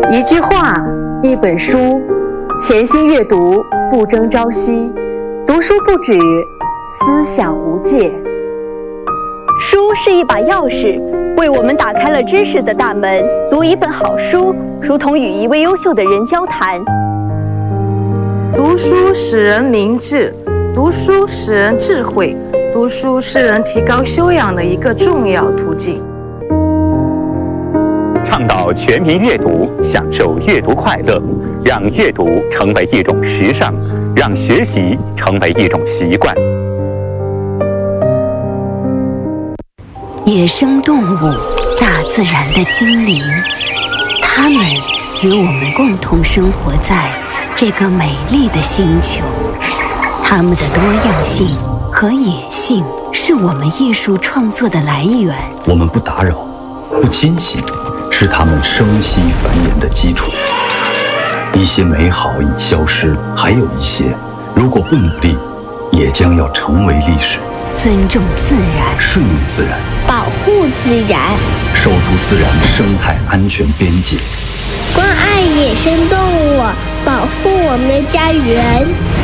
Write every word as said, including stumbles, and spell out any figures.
一句话，一本书，潜心阅读，不争朝夕。读书不止，思想无界。 书是一把钥匙，为我们打开了知识的大门。读一本好书，如同与一位优秀的人交谈。 读书使人明智，读书使人智慧，读书是人提高修养的一个重要途径。 倡导全民阅读，享受阅读快乐，让阅读成为一种时尚，让学习成为一种习惯。 野生动物，大自然的精灵，它们与我们共同生活在这个美丽的星球。它们的多样性和野性是我们艺术创作的来源。 我们不打扰，不侵袭，是它们生息繁衍的基础。一些美好已消失，还有一些如果不努力，也将要成为历史。 尊重自然， 顺应自然， 保护自然， 守住自然生态安全边界， 关爱野生动物，保护我们的家园。